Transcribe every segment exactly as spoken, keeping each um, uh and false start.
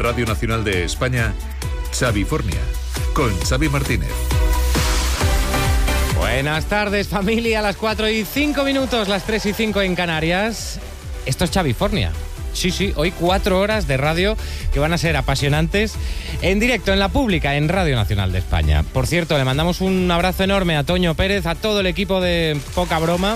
Radio Nacional de España, Xavifornia, con Xavi Martínez. Buenas tardes, familia, a las cuatro y cinco minutos, las tres y cinco en Canarias. Esto es Xavifornia. Sí, sí, hoy cuatro horas de radio que van a ser apasionantes en directo, en la pública, en Radio Nacional de España. Por cierto, le mandamos un abrazo enorme a Toño Pérez, a todo el equipo de Poca Broma.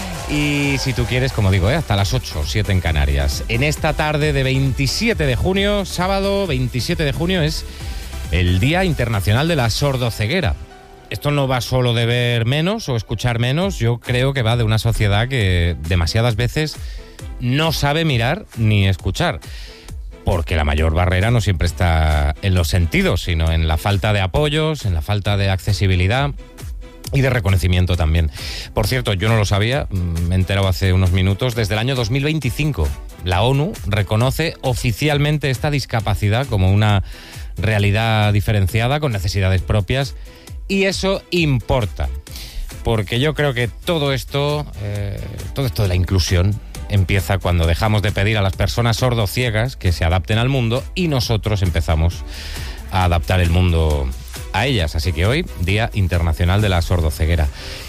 Y si tú quieres, como digo, ¿eh? hasta las ocho, siete en Canarias. En esta tarde de veintisiete de junio, sábado veintisiete de junio, es el Día Internacional de la Sordoceguera. Esto no va solo de ver menos o escuchar menos, yo creo que va de una sociedad que demasiadas veces no sabe mirar ni escuchar, porque la mayor barrera no siempre está en los sentidos, sino en la falta de apoyos, en la falta de accesibilidad y de reconocimiento también. Por cierto, yo no lo sabía, me he enterado hace unos minutos, desde el año dos mil veinticinco la ONU reconoce oficialmente esta discapacidad como una realidad diferenciada con necesidades propias, y eso importa, porque yo creo que todo esto, eh, todo esto de la inclusión empieza cuando dejamos de pedir a las personas sordociegas que se adapten al mundo y nosotros empezamos a adaptar el mundo a ellas. Así que hoy, Día Internacional de la Sordoceguera.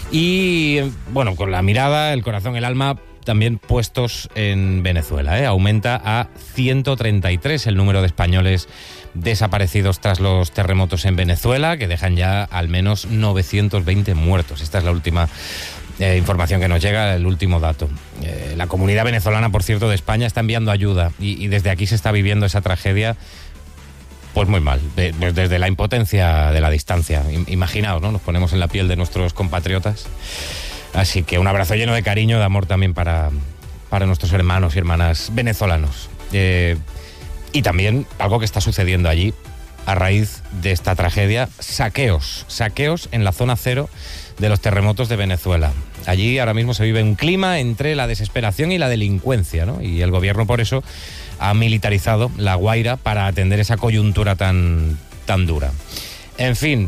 Y bueno, con la mirada, el corazón, el alma también puestos en Venezuela, ¿eh? Aumenta a ciento treinta y tres el número de españoles desaparecidos tras los terremotos en Venezuela, que dejan ya al menos novecientos veinte muertos. Esta es la última eh, información que nos llega, el último dato. Eh, la comunidad venezolana, por cierto, de España está enviando ayuda y, y desde aquí se está viviendo esa tragedia pues muy mal, de, de, desde la impotencia de la distancia. Imaginaos, ¿no? Nos ponemos en la piel de nuestros compatriotas. Así que un abrazo lleno de cariño, de amor también para, para nuestros hermanos y hermanas venezolanos. Eh, y también algo que está sucediendo allí a raíz de esta tragedia, saqueos, saqueos en la zona cero de los terremotos de Venezuela. Allí ahora mismo se vive un clima entre la desesperación y la delincuencia, ¿no? Y el gobierno por eso ha militarizado La Guaira para atender esa coyuntura tan, tan dura. En fin,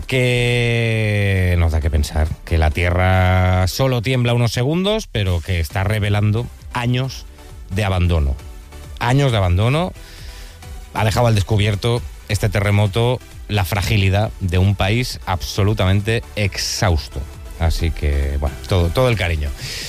que nos da que pensar que la Tierra solo tiembla unos segundos, pero que está revelando años de abandono. Años de abandono. Ha dejado al descubierto este terremoto la fragilidad de un país absolutamente exhausto. Así que, bueno, todo, todo el cariño.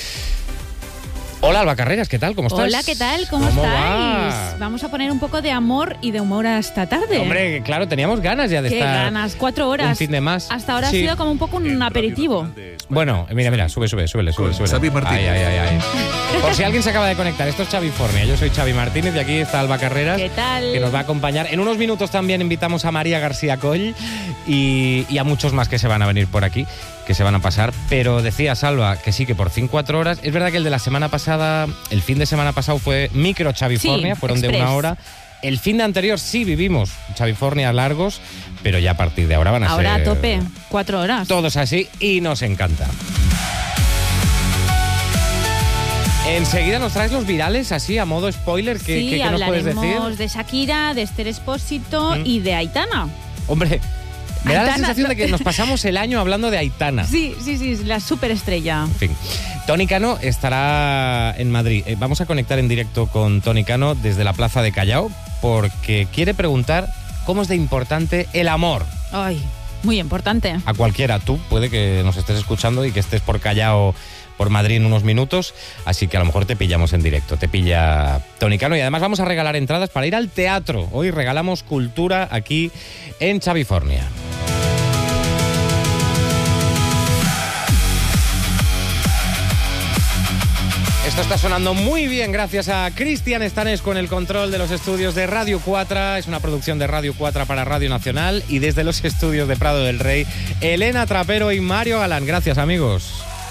Hola, Alba Carreras, ¿qué tal? ¿Cómo estás? Hola, ¿qué tal? ¿Cómo, ¿Cómo estáis? va? Vamos a poner un poco de amor y de humor esta tarde. Hombre, claro, teníamos ganas ya de ¿Qué estar... ganas? Cuatro horas. Un fin de más. Hasta ahora Sí. ha sido como un poco un aperitivo. Bueno, mira, mira, sube, sube, sube, sube, sube. Xavi Martínez. Ay, ay, ay, ay. Por si alguien se acaba de conectar, esto es Xavifornia. Yo soy Xavi Martínez y aquí está Alba Carreras. ¿Qué tal? Que nos va a acompañar. En unos minutos también invitamos a María García Coll y, y a muchos más que se van a venir por aquí, que se van a pasar. Pero decía Salva que sí, que por fin cuatro horas. Es verdad que el de la semana pasada, el fin de semana pasado fue micro Xavifornia, Sí, fueron express. de una hora. El fin de anterior sí vivimos Xavifornia largos, pero ya a partir de ahora van a Ahora ser... a tope. Cuatro horas. Todos así y nos encanta. Enseguida nos traes los virales, así a modo spoiler. ¿Qué, sí, qué, qué nos puedes decir? hablaremos de Shakira, de Esther Expósito Mm. y de Aitana. Hombre, me da la Aitana, sensación no. de que nos pasamos el año hablando de Aitana. Sí, sí, sí, la superestrella. En fin, Tony Cano estará en Madrid. Eh, vamos a conectar en directo con Tony Cano desde la Plaza de Callao porque quiere preguntar cómo es de importante el amor. Ay, muy importante. A cualquiera, tú puede que nos estés escuchando y que estés por Callao, por Madrid en unos minutos, así que a lo mejor te pillamos en directo, te pilla Tony Cano y además vamos a regalar entradas para ir al teatro. Hoy regalamos cultura aquí en Xavifornia. Esto está sonando muy bien gracias a Cristian Estanes con el control de los estudios de Radio cuatro. Es una producción de Radio cuatro para Radio Nacional y desde los estudios de Prado del Rey, Elena Trapero y Mario Galán. Gracias, amigos.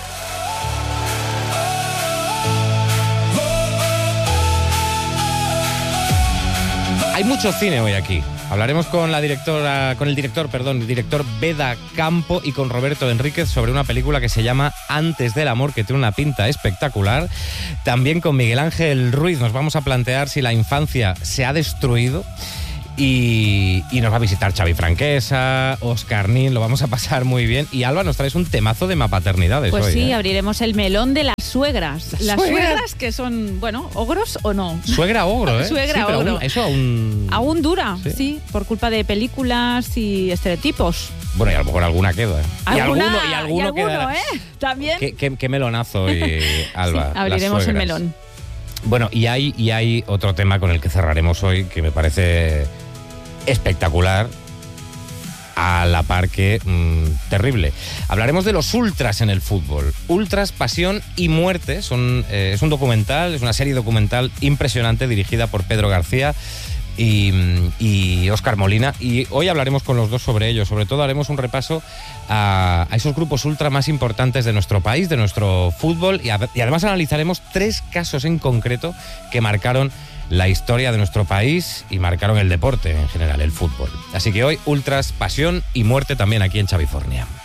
Hay mucho cine hoy aquí. Hablaremos con la directora, con el director, perdón, el director Beda Campo y con Roberto Enríquez sobre una película que se llama Antes del amor, que tiene una pinta espectacular. También con Miguel Ángel Ruiz nos vamos a plantear si la infancia se ha destruido Y, y nos va a visitar Xavi Franquesa, Óscar Nin, lo vamos a pasar muy bien. Y Alba, nos traes un temazo de mapaternidades Pues hoy, sí, ¿eh? abriremos el melón de las suegras. ¿Las Las suegras? suegras que son, bueno, ogros o no. Suegra ogro, ¿eh? Suegra sí, pero ogro. aún- eso aún... Aún dura, Sí. sí. por culpa de películas y estereotipos. Bueno, y a lo mejor alguna queda. Y Alguna- alguno, y alguno, y alguno, quedará. ¿eh? También. Qué, qué- qué melonazo hoy, Alba. Sí, abriremos las el suegras. melón. Bueno, y hay, y hay otro tema con el que cerraremos hoy que me parece espectacular, a la par que mmm, terrible. Hablaremos de los ultras en el fútbol. Ultras, pasión y muerte. Son, eh, es un documental, es una serie documental impresionante dirigida por Pedro García y, y Óscar Molina. Y hoy hablaremos con los dos sobre ello. Sobre todo haremos un repaso a, a esos grupos ultra más importantes de nuestro país, de nuestro fútbol. Y, a, y además analizaremos tres casos en concreto que marcaron la historia de nuestro país y marcaron el deporte en general, el fútbol. Así que hoy, ultras, pasión y muerte también aquí en Xavifornia.